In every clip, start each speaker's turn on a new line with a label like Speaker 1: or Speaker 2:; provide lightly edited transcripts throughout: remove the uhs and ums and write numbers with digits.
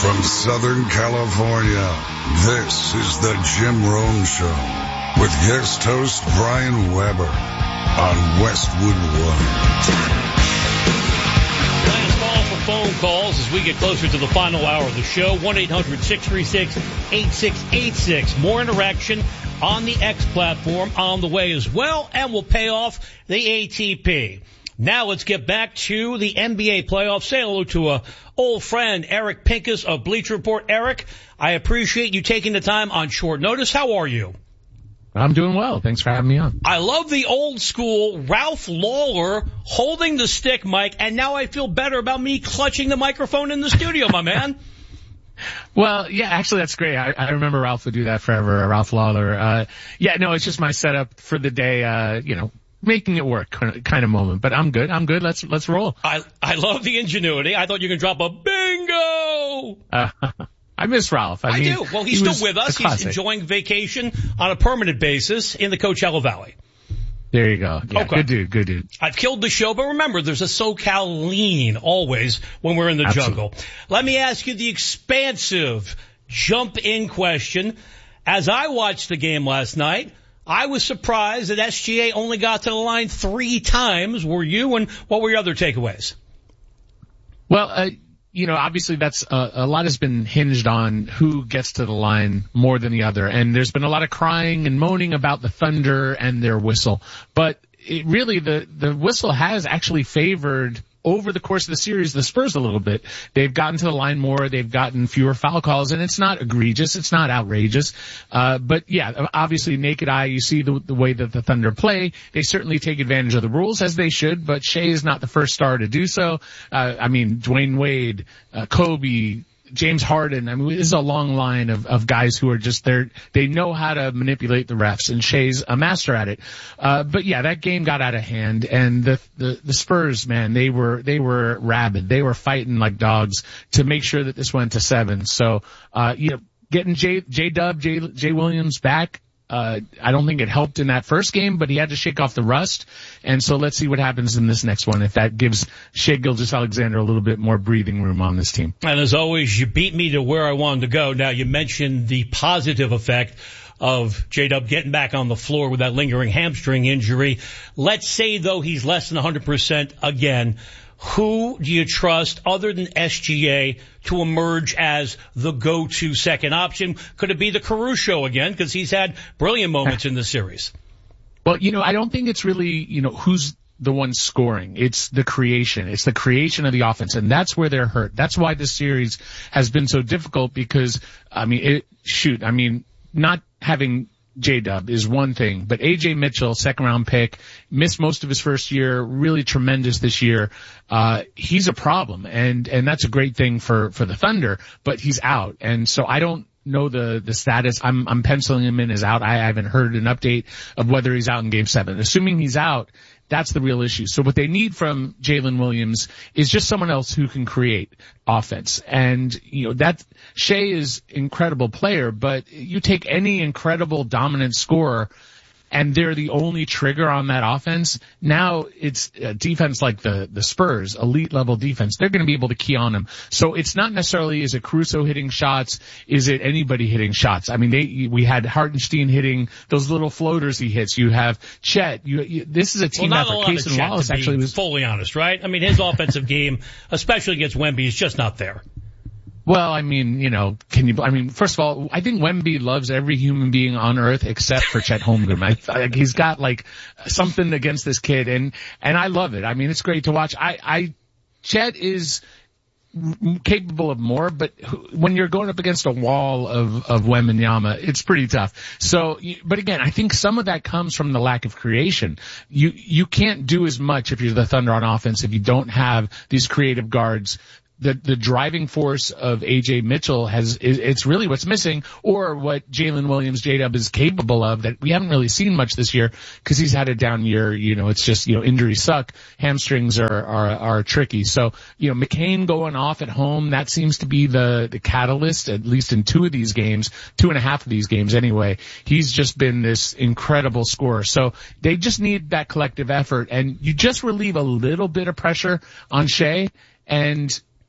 Speaker 1: From Southern California, this is the Jim Rome Show with guest host Brian Weber on Westwood One.
Speaker 2: Last call for phone calls as we get closer to the final hour of the show. 1-800-636-8686. More interaction on the X platform on the way as well, and we'll pay off the ATP. Now let's get back to the NBA playoffs. Say hello to a old friend, Eric Pincus of Bleacher Report. Eric, I appreciate you taking the time on short notice. How are you?
Speaker 3: I'm doing well. Thanks for having me on.
Speaker 2: I love the old school Ralph Lawler holding the stick mic, and now I feel better about me clutching the microphone in the studio, my man.
Speaker 3: Well, yeah, actually that's great. I remember Ralph would do that forever, Ralph Lawler. It's just my setup for the day, making it work kind of moment, but I'm good. Let's roll.
Speaker 2: I love the ingenuity. I thought you could drop a bingo.
Speaker 3: I miss Ralph. I mean,
Speaker 2: do. Well, he's still with us. He's enjoying vacation on a permanent basis in the Coachella Valley.
Speaker 3: There you go. Yeah,
Speaker 2: okay.
Speaker 3: Good dude.
Speaker 2: I've killed the show, but remember, there's a SoCal lean always when we're in the jungle. Let me ask you the expansive jump-in question. As I watched the game last night, I was surprised that SGA only got to the line 3 times. Were you? And what were your other takeaways?
Speaker 3: Well, obviously that's a lot has been hinged on who gets to the line more than the other. And there's been a lot of crying and moaning about the Thunder and their whistle. But it really, the whistle has actually favored over the course of the series, the Spurs a little bit. They've gotten to the line more. They've gotten fewer foul calls, and it's not egregious. It's not outrageous. But yeah, obviously naked eye, you see the way that the Thunder play. They certainly take advantage of the rules as they should, but Shea is not the first star to do so. Dwayne Wade, Kobe, James Harden. This is a long line of guys who are just there. They know how to manipulate the refs, and Shea's a master at it. But yeah, that game got out of hand, and the Spurs, man, they were rabid. They were fighting like dogs to make sure that this went to 7. So, getting Jay Williams back, I don't think it helped in that first game, but he had to shake off the rust. And so let's see what happens in this next one, if that gives Shea Gilgeous-Alexander a little bit more breathing room on this team.
Speaker 2: And as always, you beat me to where I wanted to go. Now, you mentioned the positive effect of J-Dub getting back on the floor with that lingering hamstring injury. Let's say, though, he's less than 100% again. Who do you trust other than SGA to emerge as the go-to second option? Could it be the Caruso again? Because he's had brilliant moments in the series.
Speaker 3: Well, I don't think it's really, who's the one scoring. It's the creation. It's the creation of the offense, and that's where they're hurt. That's why this series has been so difficult because, not having J-Dub is one thing, but AJ Mitchell, second round pick, missed most of his first year, really tremendous this year. He's a problem, and that's a great thing for the Thunder, but he's out. And so I don't know the status. I'm penciling him in as out. I haven't heard an update of whether he's out in game 7. Assuming he's out, that's the real issue. So what they need from Jalen Williams is just someone else who can create offense. And, that Shea is incredible player, but you take any incredible dominant scorer and they're the only trigger on that offense. Now it's a defense like the Spurs, elite level defense. They're going to be able to key on them. So it's not necessarily, is it Caruso hitting shots? Is it anybody hitting shots? We had Hartenstein hitting those little floaters he hits. You have Chet. This is a team effort. Casey Wallace actually was
Speaker 2: fully honest, right? His offensive game, especially against Wemby, is just not there.
Speaker 3: Well, first of all, I think Wemby loves every human being on earth except for Chet Holmgren. He's got something against this kid, and I love it. It's great to watch. Chet is capable of more, but when you're going up against a wall of Wembanyama, it's pretty tough. So, but again, I think some of that comes from the lack of creation. You can't do as much if you're the Thunder on offense if you don't have these creative guards. The driving force of AJ Mitchell it's really what's missing, or what Jalen Williams, J-Dub, is capable of that we haven't really seen much this year because he's had a down year. It's just, injuries suck. Hamstrings are tricky. So, McCain going off at home, that seems to be the catalyst, at least in 2.5 of these games anyway. He's just been this incredible scorer. So they just need that collective effort, and you just relieve a little bit of pressure on Shea, and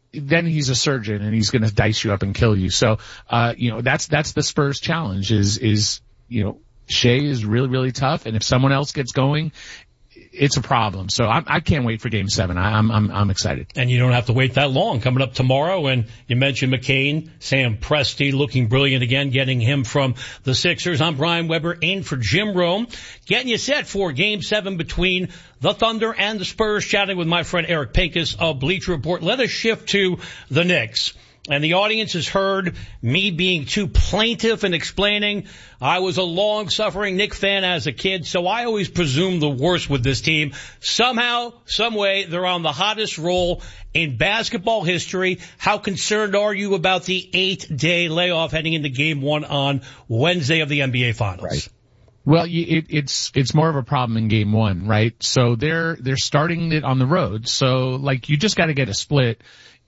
Speaker 3: then he's a surgeon and he's going to dice you up and kill you. So, that's the Spurs challenge is, Shea is really, really tough. And if someone else gets going, it's a problem. So I can't wait for Game 7. I'm excited.
Speaker 2: And you don't have to wait that long. Coming up tomorrow, and you mentioned McCain, Sam Presti looking brilliant again, getting him from the Sixers. I'm Brian Weber in for Jim Rome, getting you set for Game 7 between the Thunder and the Spurs, chatting with my friend Eric Pincus of Bleacher Report. Let us shift to the Knicks. And the audience has heard me being too plaintive and explaining I was a long-suffering Knicks fan as a kid, so I always presume the worst with this team. Somehow, some way, they're on the hottest roll in basketball history. How concerned are you about the 8-day layoff heading into Game 1 on Wednesday of the NBA Finals?
Speaker 3: Right. Well, it's more of a problem in Game 1, right? So they're starting it on the road. So, you just got to get a split.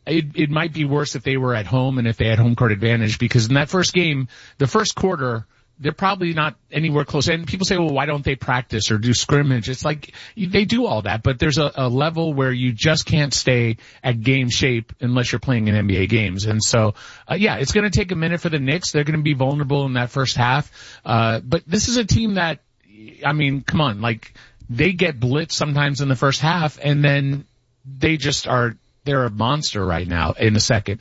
Speaker 3: It might be worse if they were at home and if they had home court advantage, because in that first game, the first quarter, they're probably not anywhere close. And people say, well, why don't they practice or do scrimmage? It's they do all that, but there's a level where you just can't stay at game shape unless you're playing in NBA games. And so, it's going to take a minute for the Knicks. They're going to be vulnerable in that first half. But this is a team that, come on, they get blitzed sometimes in the first half, and then they just they're a monster right now in the second.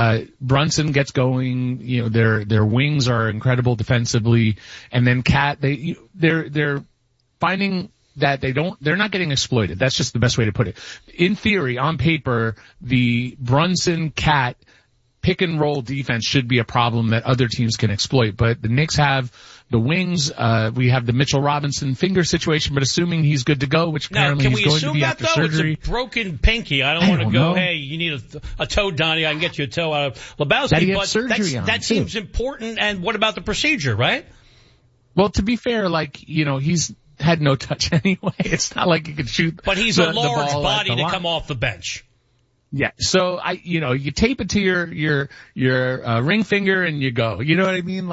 Speaker 3: Brunson gets going, their wings are incredible defensively. And then Cat, they're finding that they're not getting exploited. That's just the best way to put it. In theory, on paper, the Brunson Cat pick and roll defense should be a problem that other teams can exploit, but the Knicks have the wings. We have the Mitchell Robinson finger situation, but assuming he's good to go, which apparently he's going to be after surgery.
Speaker 2: It's a broken pinky. I don't want to go, hey, you need a toe, Donnie. I can get you a toe out of Lebowski. But that seems important. And what about the procedure, right?
Speaker 3: Well, to be fair, he's had no touch anyway. It's not like he could shoot.
Speaker 2: But he's a large body to come off the bench.
Speaker 3: Yeah. So you tape it to your ring finger and you go. You know what I mean?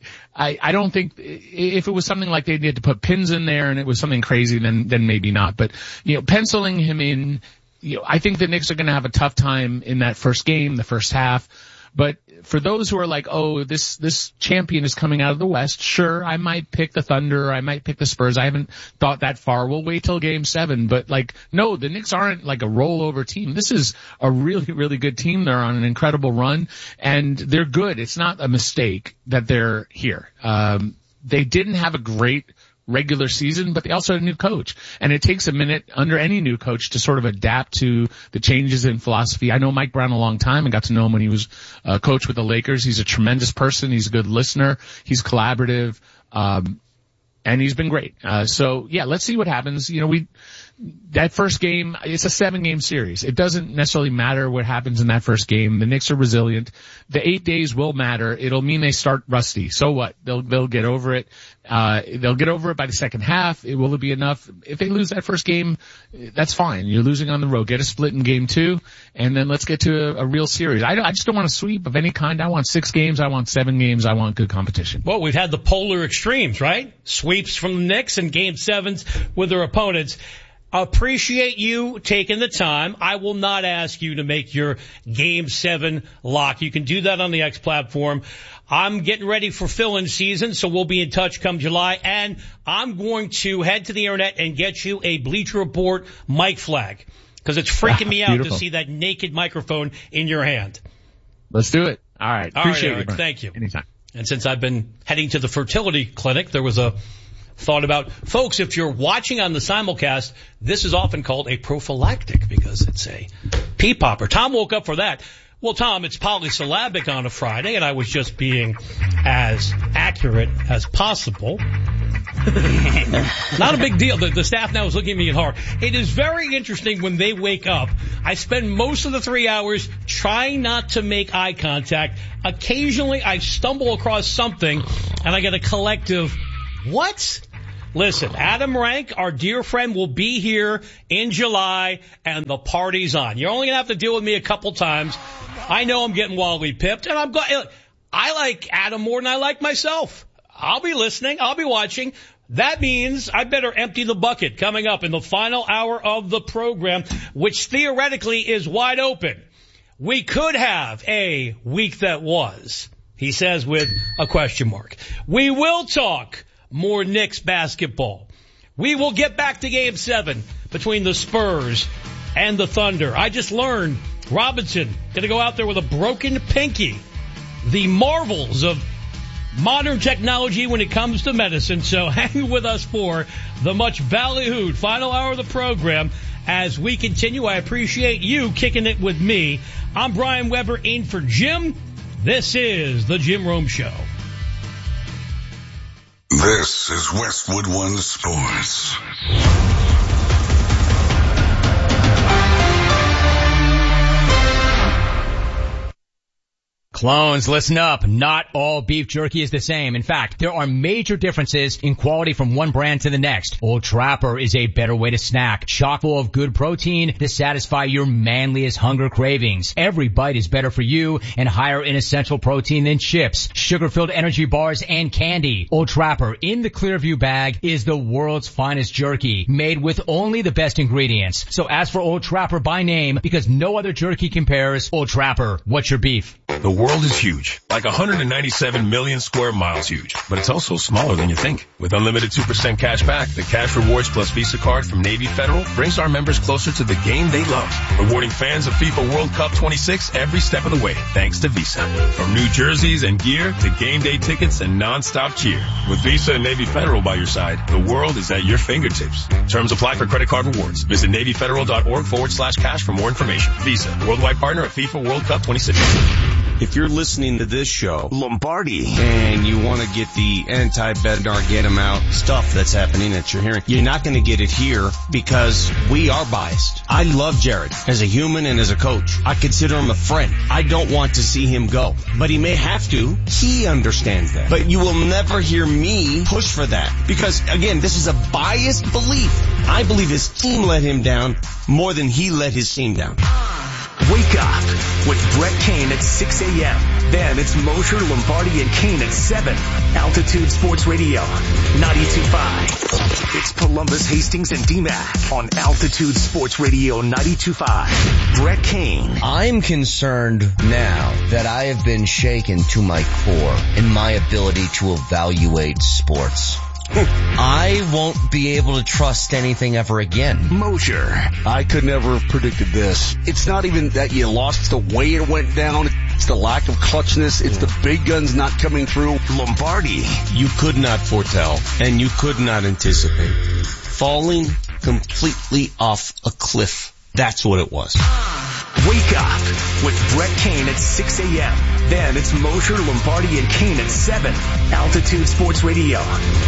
Speaker 3: I don't think if it was something like they needed to put pins in there and it was something crazy, then maybe not. But, penciling him in, I think the Knicks are going to have a tough time in that first game, the first half. But for those who are like, oh, this champion is coming out of the West, sure, I might pick the Thunder, I might pick the Spurs. I haven't thought that far. We'll wait till Game 7. But no, the Knicks aren't a rollover team. This is a really, really good team. They're on an incredible run, and they're good. It's not a mistake that they're here. They didn't have a great regular season, but they also had a new coach. And it takes a minute under any new coach to sort of adapt to the changes in philosophy. I know Mike Brown a long time and got to know him when he was coach with the Lakers. He's a tremendous person. He's a good listener. He's collaborative. And he's been great. Let's see what happens. That first game, it's a 7-game series. It doesn't necessarily matter what happens in that first game. The Knicks are resilient. The 8 days will matter. It'll mean they start rusty. So what? They'll get over it. They'll get over it by the second half. Will it be enough? If they lose that first game, that's fine. You're losing on the road. Get a split in Game 2, and then let's get to a real series. I just don't want a sweep of any kind. I want 6 games. I want 7 games. I want good competition.
Speaker 2: Well, we've had the polar extremes, right? Sweeps from the Knicks and Game 7s with their opponents. Appreciate you taking the time. I will not ask you to make your Game 7 lock. You can do that on the X platform. I'm getting ready for fill-in season, so we'll be in touch come July. And I'm going to head to the internet and get you a Bleacher Report mic flag, because it's freaking me out to see that naked microphone in your hand.
Speaker 3: Let's do it. All right. Appreciate it,
Speaker 2: Eric. Thank you.
Speaker 3: Anytime.
Speaker 2: And since I've been heading to the fertility clinic, there was a thought about, folks, if you're watching on the simulcast, this is often called a prophylactic because it's a pee popper. Tom woke up for that. Well, Tom, it's polysyllabic on a Friday, and I was just being as accurate as possible. Not a big deal. The staff now is looking at me hard. It is very interesting when they wake up. I spend most of the 3 hours trying not to make eye contact. Occasionally, I stumble across something, and I get a collective, what? Listen, Adam Rank, our dear friend, will be here in July, and the party's on. You're only going to have to deal with me a couple times. I know I'm getting wildly pipped, and I like Adam more than I like myself. I'll be listening. I'll be watching. That means I better empty the bucket coming up in the final hour of the program, which theoretically is wide open. we could have a week that was, he says with a question mark. We will talk more Knicks basketball. We will get back to Game 7 between the Spurs and the Thunder. I just learned Robinson going to go out there with a broken pinky. The marvels of modern technology when it comes to medicine. So hang with us for the much ballyhooed final hour of the program as we continue. I appreciate you kicking it with me. I'm Brian Weber in for Jim. This is the Jim Rome Show.
Speaker 1: This is Westwood One Sports.
Speaker 4: Clones, listen up. Not all beef jerky is the same. In fact, there are major differences in quality from one brand to the next. Old Trapper is a better way to snack, chock full of good protein to satisfy your manliest hunger cravings. Every bite is better for you and higher in essential protein than chips, sugar-filled energy bars, and candy. Old Trapper in the Clearview bag is the world's finest jerky, made with only the best ingredients. So ask for Old Trapper by name because no other jerky compares. Old Trapper, what's your beef?
Speaker 5: The world is huge, like 197 million square miles huge, but it's also smaller than you think. With unlimited 2% cash back, the Cash Rewards Plus Visa card from Navy Federal brings our members closer to the game they love, rewarding fans of FIFA World Cup 26 every step of the way, thanks to Visa. From new jerseys and gear to game day tickets and non-stop cheer. With Visa and Navy Federal by your side, the world is at your fingertips. Terms apply for credit card rewards. Visit NavyFederal.org/cash for more information. Visa, worldwide partner of FIFA World Cup 26.
Speaker 6: If you're listening to this show, Lombardi, and you want to get the anti-Bednar, get him out stuff that's happening that you're hearing, you're not going to get it here because we are biased. I love Jared as a human and as a coach. I consider him a friend. I don't want to see him go, but he may have to. He understands that. But you will never hear me push for that because, again, this is a biased belief. I believe his team let him down more than he let his team down.
Speaker 7: Wake up with Brett Kane at 6 a.m. Then it's Mosher, Lombardi, and Kane at 7. Altitude Sports Radio, 92.5. It's Columbus, Hastings, and DMAC on Altitude Sports Radio, 92.5. Brett Kane.
Speaker 8: I'm concerned now that I have been shaken to my core in my ability to evaluate sports. I won't be able to trust anything ever again.
Speaker 7: Mosher.
Speaker 9: I could never have predicted this. It's not even that you lost, it's the way it went down. It's the lack of clutchness. It's the big guns not coming through.
Speaker 7: Lombardi.
Speaker 6: You could not foretell and you could not anticipate. Falling completely off a cliff. That's what it was.
Speaker 7: Wake up with Brett Kane at 6 a.m. Then it's Mosher, Lombardi, and Kane at 7. Altitude Sports Radio,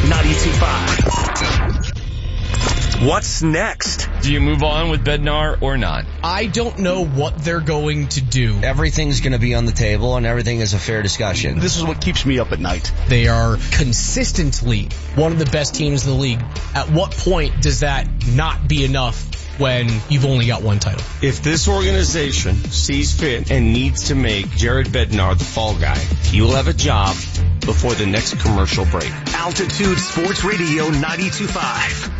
Speaker 7: 92.5. What's next?
Speaker 10: Do you move on with Bednar or not?
Speaker 11: I don't know what they're going to do.
Speaker 8: Everything's going to be on the table and everything is a fair discussion.
Speaker 9: This is what keeps me up at night.
Speaker 11: They are consistently one of the best teams in the league. At what point does that not be enough when you've only got one title?
Speaker 6: If this organization sees fit and needs to make Jared Bednar the fall guy, he will have a job before the next commercial break.
Speaker 7: Altitude Sports Radio 92.5.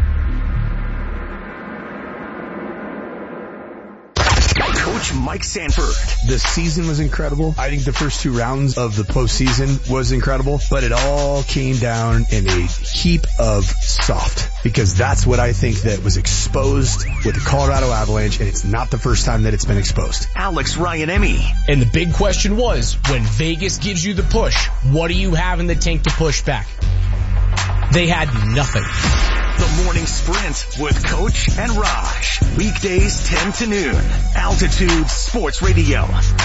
Speaker 7: Coach Mike Sanford.
Speaker 12: The season was incredible. I think the first 2 rounds of the postseason was incredible, but it all came down in a heap of soft because that's what I think that was exposed with the Colorado Avalanche, and it's not the first time that it's been exposed.
Speaker 7: Alex Ryan-Emmy.
Speaker 11: And the big question was, when Vegas gives you the push, what do you have in the tank to push back? They had nothing.
Speaker 7: The Morning Sprint with Coach and Raj. Weekdays 10 to noon. Altitude Sports Radio,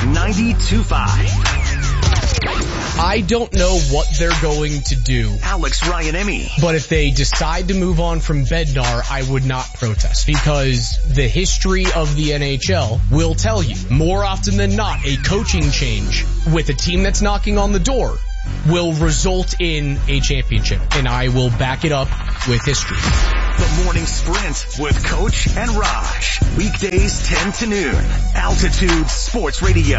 Speaker 7: 92.5.
Speaker 11: I don't know what they're going to do.
Speaker 7: Alex Ryan-Emmy.
Speaker 11: But if they decide to move on from Bednar, I would not protest because the history of the NHL will tell you more often than not a coaching change with a team that's knocking on the door will result in a championship, and I will back it up with history.
Speaker 7: The Morning Sprint with Coach and Raj. Weekdays 10 to noon. Altitude Sports Radio,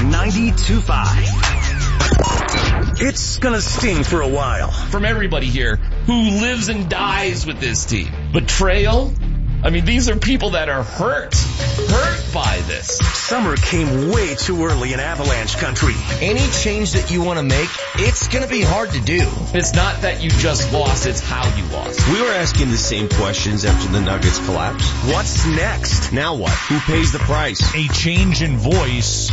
Speaker 7: 92.5. It's gonna sting for a while.
Speaker 10: From everybody here who lives and dies with this team. Betrayal? I mean, these are people that are hurt defy this.
Speaker 7: Summer came way too early in Avalanche country.
Speaker 8: Any change that you want to make, it's going to be hard to do.
Speaker 10: It's not that you just lost, it's how you lost.
Speaker 6: We were asking the same questions after the Nuggets collapsed.
Speaker 7: What's next?
Speaker 6: Now what? Who pays the price?
Speaker 13: A change in voice